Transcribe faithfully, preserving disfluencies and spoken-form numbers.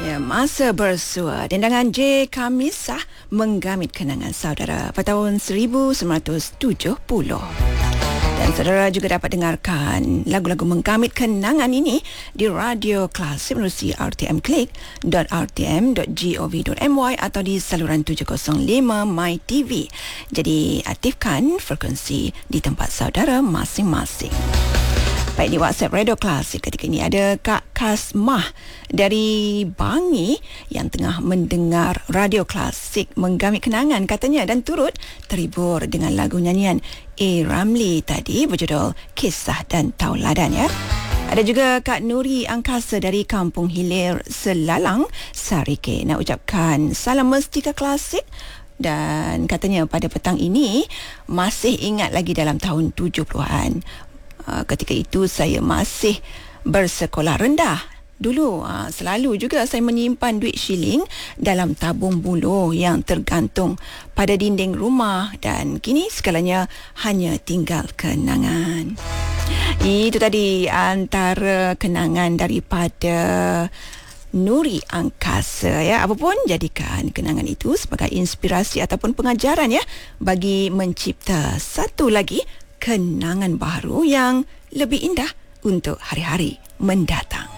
Ya, masa bersua dendangan J. Kamisah menggamit kenangan saudara pada tahun seribu sembilan ratus tujuh puluh. Dan saudara juga dapat dengarkan lagu-lagu menggamit kenangan ini di Radio Klasik menerusi r t m click dot r t m dot gov dot m y atau di saluran tujuh kosong lima My T V. Jadi aktifkan frekuensi di tempat saudara masing-masing. Baik, di WhatsApp Radio Klasik ketika ini ada Kak Kasmah dari Bangi yang tengah mendengar Radio Klasik menggamit kenangan katanya dan turut terhibur dengan lagu nyanyian A. Ramli tadi berjudul Kisah dan Tauladan ya. Ada juga Kak Nuri Angkasa dari Kampung Hilir Selalang, Sarike nak ucapkan salam mestika klasik. Dan katanya pada petang ini masih ingat lagi dalam tahun tujuh puluhan. Uh, ketika itu saya masih bersekolah rendah. Dulu uh, selalu juga saya menyimpan duit shilling dalam tabung buluh yang tergantung pada dinding rumah dan kini segalanya hanya tinggal kenangan. Itu tadi antara kenangan daripada Nuri Angkasa ya. Apapun, jadikan kenangan itu sebagai inspirasi ataupun pengajaran ya bagi mencipta satu lagi kenangan baru yang lebih indah untuk hari-hari mendatang.